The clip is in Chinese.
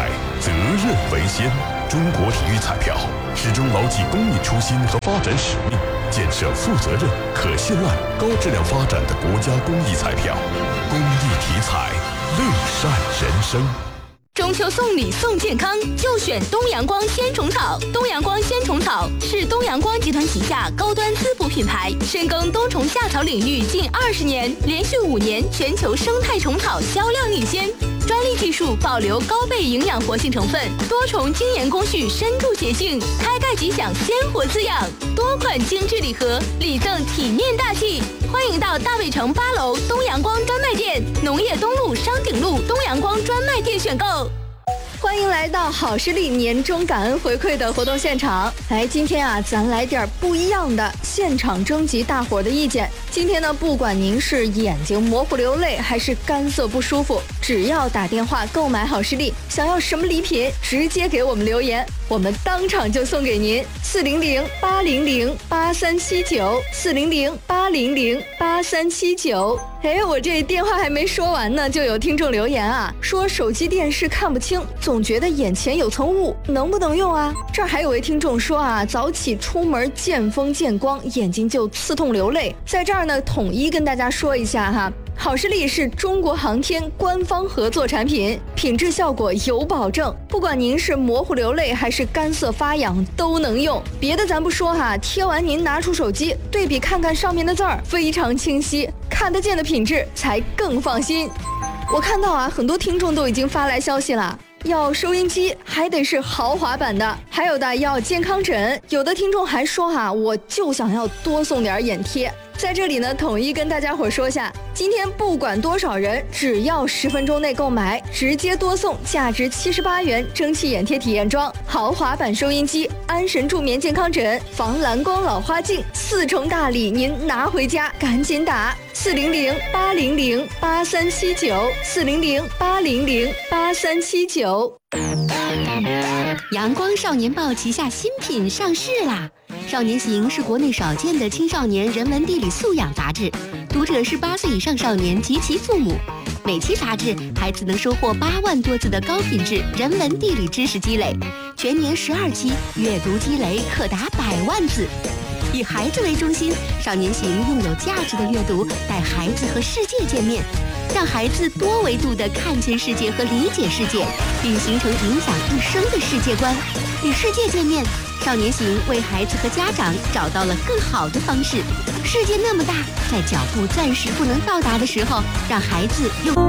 彩，责任为先。中国体育彩票始终牢记公益初心和发展使命，建设负责任、可信赖、高质量发展的国家公益彩票。公益体彩，乐善人生。 中秋送礼送健康，就选东阳光鲜虫草。东阳光鲜虫草是东阳光集团旗下高端滋补品牌，深耕冬虫夏草领域近20年，连续5年全球生态虫草销量领先。专利技术保留高倍营养活性成分，多重精研工序深度洁净，开盖即享鲜活滋养。多款精致礼盒，礼赠体面大气。欢迎到大卫城8楼东阳光专卖店、农业东路商鼎路东阳光专卖店选购。欢迎来到好视力年终感恩回馈的活动现场。今天啊，咱来点不一样的，现场征集大伙的意见。今天呢，不管您是眼睛模糊流泪，还是干涩不舒服，只要打电话购买好视力，想要什么礼品，直接给我们留言，我们当场就送给您。400-800-8379，400-800-8379。我这电话还没说完呢，就有听众留言啊，说手机电视看不清，总觉得眼前有层雾，能不能用啊？这儿还有位听众说啊，早起出门见风见光，眼睛就刺痛流泪。在这儿呢，统一跟大家说一下哈。好视力是中国航天官方合作产品，品质效果有保证，不管您是模糊流泪还是干涩发痒都能用。别的咱不说哈，贴完您拿出手机对比看看上面的字儿，非常清晰，看得见的品质才更放心。我看到啊，很多听众都已经发来消息了，要收音机还得是豪华版的，还有的要健康枕，有的听众还说哈，我就想要多送点眼贴。在这里呢，统一跟大家伙说下，今天不管多少人，只要10分钟内购买，直接多送价值78元蒸汽眼贴体验装、豪华版收音机、安神助眠健康枕、防蓝光老花镜，4重大礼您拿回家，赶紧打400-800-8379，400-800-8379。 阳光少年报旗下新品上市啦！少年行是国内少见的青少年人文地理素养杂志，读者是8岁以上少年及其父母。每期杂志，孩子能收获8万多字的高品质人文地理知识积累，全年12期，阅读积累可达100万字。以孩子为中心，少年行用有价值的阅读带孩子和世界见面，让孩子多维度地看见世界和理解世界，并形成影响一生的世界观。与世界见面，少年行为孩子和家长找到了更好的方式。世界那么大，在脚步暂时不能到达的时候，让孩子用